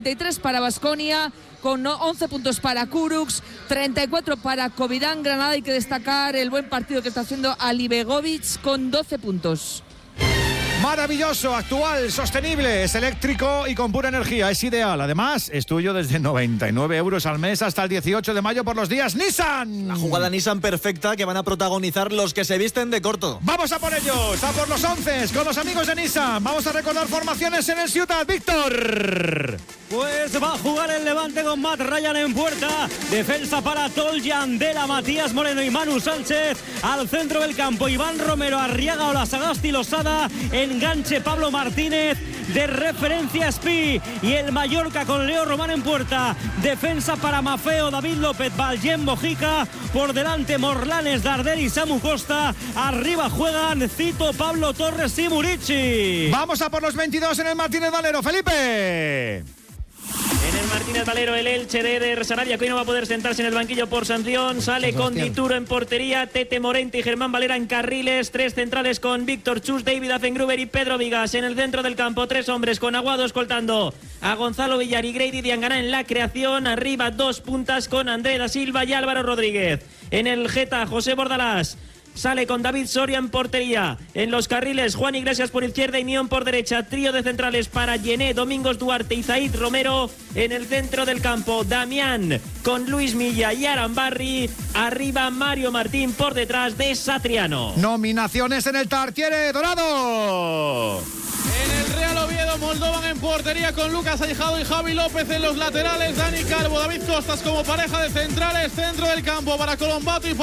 33 para Baskonia, con 11 puntos para Kurucs, 34 para Covidán. Granada, hay que destacar el buen partido que está haciendo Ali Begovic con 12 puntos. Maravilloso, actual, sostenible, es eléctrico y con pura energía, es ideal. Además, es tuyo desde 99 euros al mes hasta el 18 de mayo por los días Nissan. La jugada Nissan perfecta que van a protagonizar los que se visten de corto. Vamos a por ellos, a por los 11 con los amigos de Nissan. Vamos a recordar formaciones en el Ciutat, Víctor. Pues va a jugar el Levante con Matt Ryan en puerta. Defensa para Toljan, Dela, Matías Moreno y Manu Sánchez. Al centro del campo, Iván Romero, Arriaga, Olasagasti, Losada. Enganche Pablo Martínez. De referencia Spi. Y el Mallorca con Leo Román en puerta. Defensa para Mafeo, David López, Valjen, Mojica. Por delante Morlanes, Darder y Samu Costa. Arriba juegan Cito, Pablo Torres y Murici. Vamos a por los 22 en el Martínez Valero, Felipe. En el Martínez Valero, el Elche de Eder Sarabia, que hoy no va a poder sentarse en el banquillo por sanción. Sale con Dituro en portería, Tete Morente y Germán Valera en carriles. Tres centrales con Víctor Chus, David Afengruber y Pedro Vigas. En el centro del campo, tres hombres con Aguado escoltando a Gonzalo Villar y Grady Diangana en la creación. Arriba, dos puntas con André da Silva y Álvaro Rodríguez. En el Geta, José Bordalás. Sale con David Soria en portería. En los carriles, Juan Iglesias por izquierda y Nión por derecha. Trío de centrales para Yené, Domingos Duarte y Zaid Romero. En el centro del campo, Damián con Luis Milla y Arambarri. Arriba, Mario Martín por detrás de Satriano. Nominaciones en el Tartiere Dorado. En el Real Oviedo, Moldovan en portería con Lucas Aijado y Javi López en los laterales. Dani Calvo, David Costas como pareja de centrales. Centro del campo para Colombato y